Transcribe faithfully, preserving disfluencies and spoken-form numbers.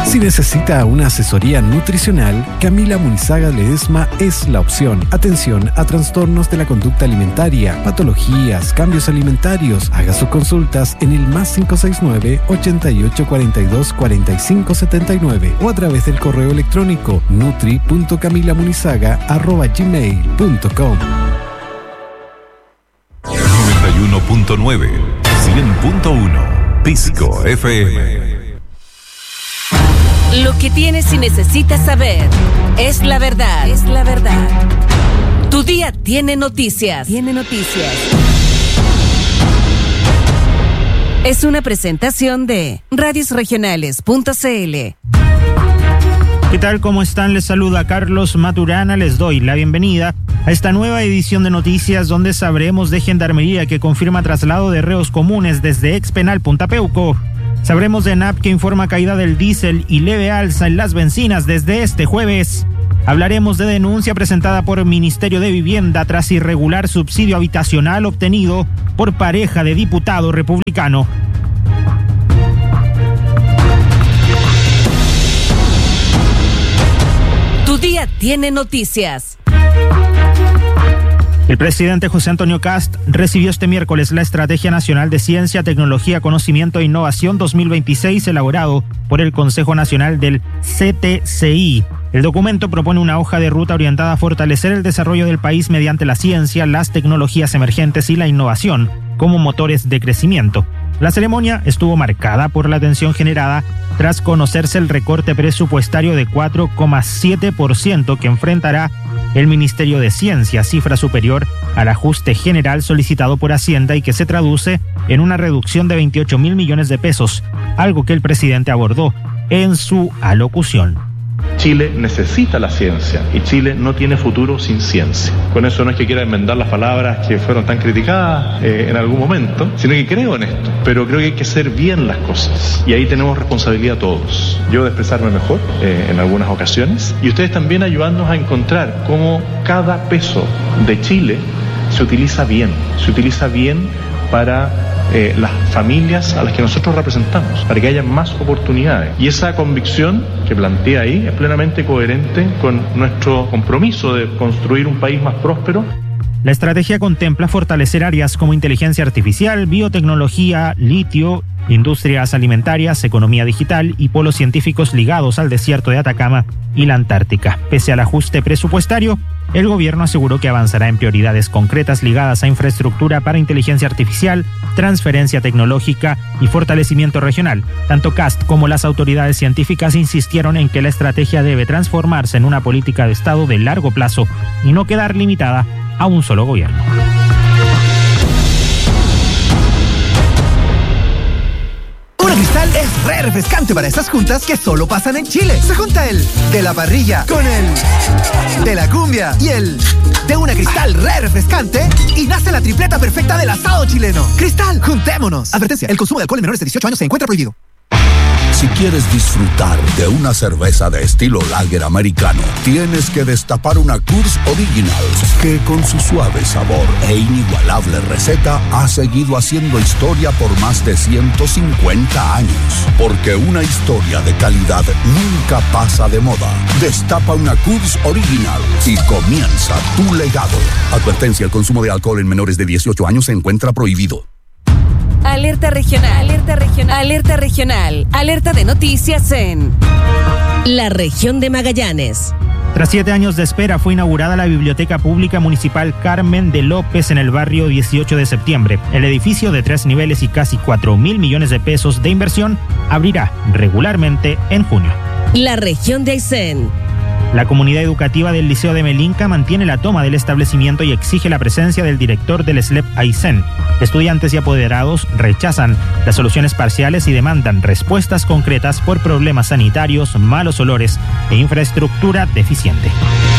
Si necesita una asesoría nutricional, Camila Munizaga Ledesma es la opción. Atención a trastornos de la conducta alimentaria, patologías, cambios alimentarios. Haga sus consultas en el más cinco seis nueve, ochenta y ocho cuarenta y dos, cuarenta y cinco setenta y nueve o a través del correo electrónico nutri punto camilamunizaga arroba gmail punto com. noventa y uno punto nueve, cien punto uno, Pisco F M. Lo que tienes y necesitas saber es la verdad, es la verdad. Tu día tiene noticias, tiene noticias. Es una presentación de radios regionales punto c l. ¿Qué tal? ¿Cómo están? Les saluda Carlos Maturana. Les doy la bienvenida a esta nueva edición de noticias donde sabremos de Gendarmería que confirma traslado de reos comunes desde ex penal Punta Peuco. Sabremos de ENAP que informa caída del diésel y leve alza en las bencinas desde este jueves. Hablaremos de denuncia presentada por Ministerio de Vivienda tras irregular subsidio habitacional obtenido por pareja de diputado republicano. Tu día tiene noticias. El presidente José Antonio Kast recibió este miércoles la Estrategia Nacional de Ciencia, Tecnología, Conocimiento e Innovación dos mil veintiséis elaborado por el Consejo Nacional del C T C I. El documento propone una hoja de ruta orientada a fortalecer el desarrollo del país mediante la ciencia, las tecnologías emergentes y la innovación como motores de crecimiento. La ceremonia estuvo marcada por la atención generada tras conocerse el recorte presupuestario de cuatro coma siete por ciento que enfrentará el Ministerio de Ciencia, cifra superior al ajuste general solicitado por Hacienda y que se traduce en una reducción de veintiocho mil millones de pesos, algo que el presidente abordó en su alocución. Chile necesita la ciencia y Chile no tiene futuro sin ciencia. Con eso no es que quiera enmendar las palabras que fueron tan criticadas eh, en algún momento, sino que creo en esto, pero creo que hay que hacer bien las cosas y ahí tenemos responsabilidad todos. Yo de expresarme mejor eh, en algunas ocasiones y ustedes también ayudándonos a encontrar cómo cada peso de Chile se utiliza bien, se utiliza bien para Eh, las familias a las que nosotros representamos, para que haya más oportunidades. Y esa convicción que plantea ahí es plenamente coherente con nuestro compromiso de construir un país más próspero. La estrategia contempla fortalecer áreas como inteligencia artificial, biotecnología, litio, industrias alimentarias, economía digital y polos científicos ligados al desierto de Atacama y la Antártica. Pese al ajuste presupuestario, el gobierno aseguró que avanzará en prioridades concretas ligadas a infraestructura para inteligencia artificial, transferencia tecnológica y fortalecimiento regional. Tanto Kast como las autoridades científicas insistieron en que la estrategia debe transformarse en una política de Estado de largo plazo y no quedar limitada a un solo gobierno. Una Cristal es re refrescante para esas juntas que solo pasan en Chile. Se junta el de la parrilla con el de la cumbia y el de una Cristal re refrescante y nace la tripleta perfecta del asado chileno. Cristal, juntémonos. Advertencia, el consumo de alcohol en menores de dieciocho años se encuentra prohibido. Si quieres disfrutar de una cerveza de estilo lager americano, tienes que destapar una Coors Originals, que con su suave sabor e inigualable receta ha seguido haciendo historia por más de ciento cincuenta años. Porque una historia de calidad nunca pasa de moda. Destapa una Coors Original y comienza tu legado. Advertencia, el consumo de alcohol en menores de dieciocho años se encuentra prohibido. Alerta regional, alerta regional, alerta regional, alerta de noticias en la región de Magallanes. Tras siete años de espera fue inaugurada la Biblioteca Pública Municipal Carmen de López en el barrio dieciocho de septiembre. El edificio de tres niveles y casi cuatro mil millones de pesos de inversión abrirá regularmente en junio. La región de Aysén. La comunidad educativa del Liceo de Melinca mantiene la toma del establecimiento y exige la presencia del director del S L E P Aysén. Estudiantes y apoderados rechazan las soluciones parciales y demandan respuestas concretas por problemas sanitarios, malos olores e infraestructura deficiente.